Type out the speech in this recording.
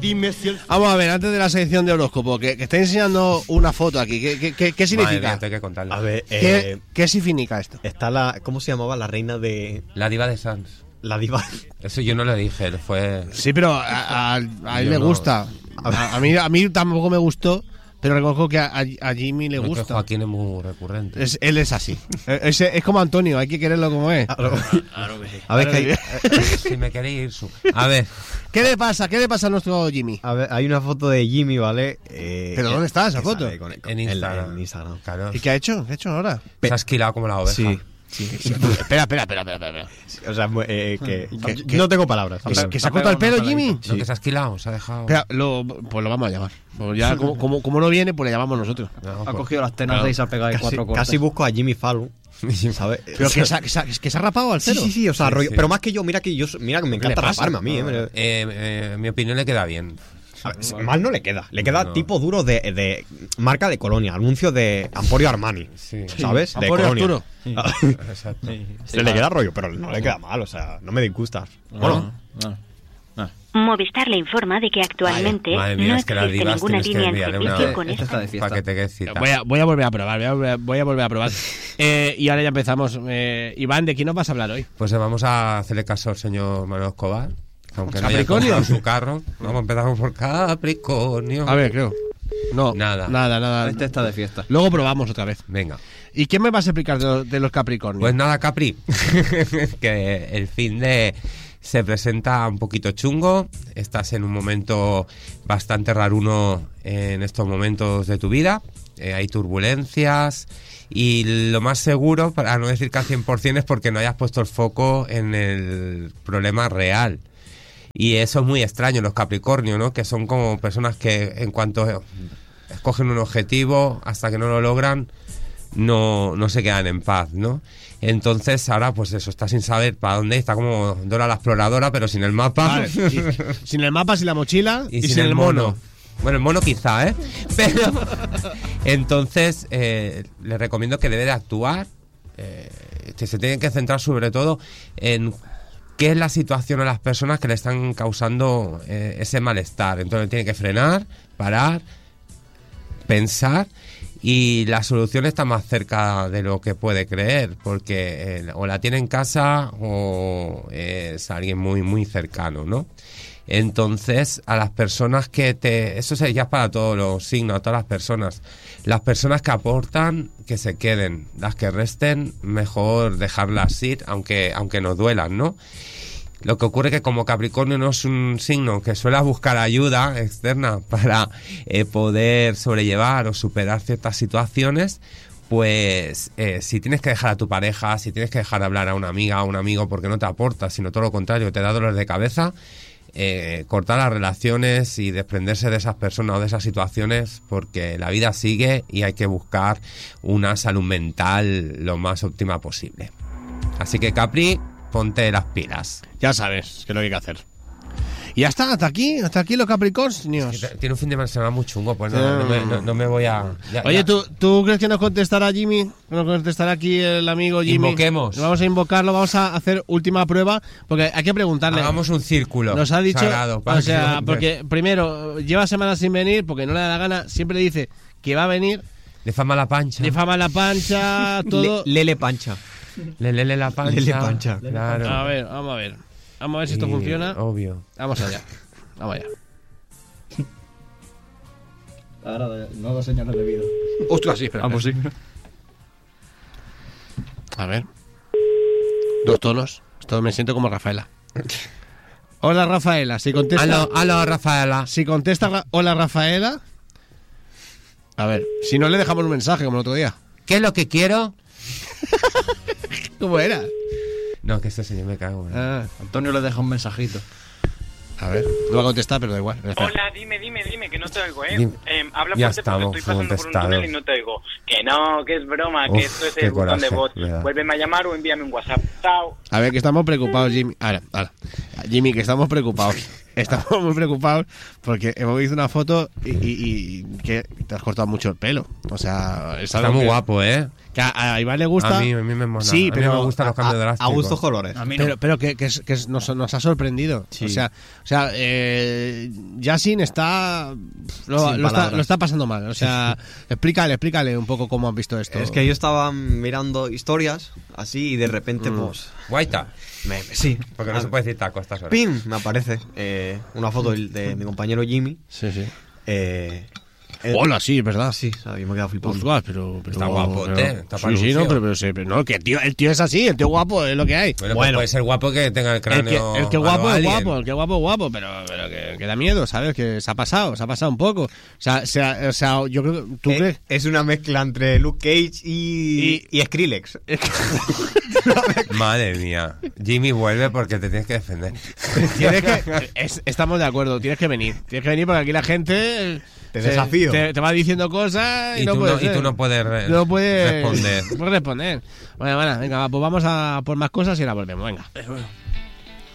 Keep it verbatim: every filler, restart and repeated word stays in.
Dime si el... Vamos a ver, antes de la sección de horóscopo, que, que está enseñando una foto aquí. ¿Qué, qué, qué, qué significa? Madre mía, tengo que contarlo. A ver, ¿Qué, eh, ¿Qué significa esto? está la... ¿Cómo se llamaba? La reina de... La diva de Sans. La diva... Eso yo no lo dije, fue... Sí, pero a, a, a él Yo le no. gusta. A, a, mí, a mí tampoco me gustó, pero reconozco que a, a Jimmy le Es que gusta. Joaquín es muy recurrente. Es, él es así. es, es como Antonio, hay que quererlo como es. A ver, que hay, Si me queréis ir su... A ver, ¿Qué le pasa? ¿Qué le pasa a nuestro Jimmy? a ver, hay una foto de Jimmy, ¿vale? Eh, ¿Pero dónde está esa que foto? sale con- con- en Instagram. En, Instagram. Claro. ¿Y qué ha hecho? ¿Qué ha hecho ahora? Se ha esquilado como la oveja. Sí. Sí, sí. espera, espera, espera, espera, espera. O sea, eh, que, ¿Qué- yo- qué- no tengo palabras. ¿Que, O sea, se- que se ha cortado el pelo, Jimmy? ¿No que se ha esquilado? Se ha dejado... Espera, lo, pues lo vamos a llamar. Pues ya, como, como, como no viene, pues le llamamos nosotros. No, Ha pues- cogido las tenas Claro. y se ha pegado ahí casi, cuatro cortes. casi busco a Jimmy Fallon, ¿sabes? Pero que se, ha- que, se ha, que se ha rapado al Sí, cero. sí, sí, o sea, Sí, rollo, sí. pero más que yo, mira que yo, mira que me ¿Qué le encanta pasa? raparme a mí, No, eh. eh, eh, en mi opinión le queda bien. A ver, mal no le queda, le queda No. tipo duro de, de marca de colonia, anuncio de Emporio Armani, Sí. ¿sabes? De Emporio colonia. Arturo. Ah, Exacto. Se le queda rollo, pero no le queda mal, o sea, no me disgusta. Bueno, No, no. Movistar le informa de que actualmente Madre mía, no es que las existe divas ninguna tienes que línea en enviarle una- servicio con Este esta. está de fiesta. Para que te quedes cita. Voy a, voy a volver a probar, voy a, volver- voy a volver a probar. Eh, y ahora ya empezamos. Eh, Iván, ¿de quién nos vas a hablar hoy? Pues eh, vamos a hacerle caso al señor Manuel Escobar. Aunque no haya ¿Capricornio? comprado su carro. Vamos, empezamos por Capricornio. A ver, creo. No, Nada. Nada, nada. Este está de fiesta. Luego probamos otra vez. Venga. ¿Y qué me vas a explicar de, los- de los Capricornios? Pues nada, Capri. Que el fin de se presenta un poquito chungo. Estás en un momento bastante raruno en estos momentos de tu vida. Eh, hay turbulencias. Y lo más seguro, para no decir que al cien por ciento, es porque no hayas puesto el foco en el problema real. Y eso es muy extraño, los Capricornios, ¿no? Que son como personas que en cuanto escogen un objetivo, hasta que no lo logran, no, no se quedan en paz, ¿no? Entonces ahora pues eso, está sin saber para dónde, está como Dora la exploradora, pero sin el mapa. Vale, sí. Sin el mapa, sin la mochila y, sin, el mono. Bueno, el mono quizá, ¿eh? Pero entonces eh, le recomiendo que debe de actuar, eh, que se tienen que centrar sobre todo en qué es la situación a las personas que le están causando eh, ese malestar. Entonces tiene que frenar, parar, pensar, y la solución está más cerca de lo que puede creer, porque eh, o la tiene en casa o es alguien muy muy cercano, ¿no? Entonces, a las personas que te... Eso ya es para todos los signos, a todas las personas. Las personas que aportan, que se queden. Las que resten, mejor dejarlas ir, aunque, aunque nos duelan, ¿no? Lo que ocurre que como Capricornio no es un signo que suele buscar ayuda externa para eh, poder sobrellevar o superar ciertas situaciones, pues eh, si tienes que dejar a tu pareja, si tienes que dejar de hablar a una amiga o a un amigo porque no te aporta, sino todo lo contrario, te da dolor de cabeza, eh, cortar las relaciones y desprenderse de esas personas o de esas situaciones, porque la vida sigue y hay que buscar una salud mental lo más óptima posible. Así que Capri, ponte las pilas. Ya sabes que es lo que hay que hacer. Y ya está, hasta aquí, hasta aquí los Capricornios. Tiene un fin de semana muy chungo, pues no, no, me, no, no me voy a... ya- Oye, ya. ¿tú, ¿tú crees que nos contestará Jimmy? ¿Nos contestará aquí el amigo Jimmy? Invoquemos. Vamos a invocarlo, vamos a hacer última prueba, porque hay que preguntarle. Hagamos un círculo Nos ha dicho, sagrado, para o sea, que- porque primero, lleva semanas sin venir, porque no le da la gana, siempre dice que va a venir, Le fama la pancha. le fama la pancha, todo... Le- Lele Pancha. Le lele la pancha. Lele pancha. Claro. A ver, vamos a ver. Vamos a ver si esto Y- funciona. Obvio. Vamos allá. Vamos allá. Ahora no da señales de vida. Ostras, sí, espera. Ah, pues sí. A ver. Dos tonos. Esto me siento como Rafaela. Hola, Rafaela. Si contesta... Aló, aló, Rafaela. Si contesta Ra- hola, Rafaela... A ver, si no le dejamos un mensaje como el otro día. ¿Qué es lo que quiero? ¿Cómo era? No, que este señor me cago. ¿eh? Ah, Antonio le deja un mensajito. a ver, no va a contestar, pero da igual. Espera. Hola, dime, dime, dime, que no te oigo, ¿eh? Dime. eh habla Ya fuerte estamos, porque estoy pasando por un contestado. túnel y no te oigo. Que no, que es broma, Uf, que esto es qué el botón de coraje, voz. verdad. Vuélveme a llamar o envíame un WhatsApp. Chao. A ver, que estamos preocupados, Jimmy. Ahora, ahora. Jimmy, que estamos preocupados. Estamos muy preocupados porque hemos visto una foto y, y- y que te has cortado mucho el pelo. O sea, es Está algo muy que- guapo, ¿eh? Que a, a Iván le gusta. A mí, a mí me mola. Sí, a pero mí me gustan los cambios A, a drásticos. gustos colores. A mí no. Pero, pero que, que, es- que es- nos, nos ha sorprendido. Sí. O sea, o sea eh, Yasin está lo, Sin lo está palabras. lo está pasando mal. O sea, explícale, explícale un poco cómo has visto esto. Es que yo estaba mirando historias así y de repente, pues. Guaita. Me, sí. Porque no Ah, se puede decir taco a estas horas. ¡Pim! Me aparece eh, una foto del- de, mi compañero Jimmy. Sí, sí. Eh, eh, Hola, sí, es verdad. Sí, o sea, yo me he quedado flipando. Ostras, pero, pero Está guapote, pero- está sí, para sí, no, anuncio. pero, pero, sí, pero no, que el tío, el tío es así, el tío guapo es lo que hay. Bueno, pues Bueno. puede ser guapo que tenga el El que, cráneo. el que a lo guapo es alien. guapo, el que guapo es guapo, pero, pero que, que da miedo, ¿sabes? Que se ha pasado, se ha pasado un poco. O sea, se ha- o sea yo creo que tú Eh, crees. es una mezcla entre Luke Cage y, y, Skrillex. Madre mía. Jimmy, vuelve porque te tienes que defender. Tienes que, es- estamos de acuerdo, tienes que venir. Tienes que venir porque aquí la gente. Te se- desafío. Te, te va diciendo cosas y, Y no tú puede no- y ser. tú no puedes re- No puedes responder. no puedes responder. Bueno, bueno, venga, va, pues vamos a por más cosas y ahora volvemos. Venga.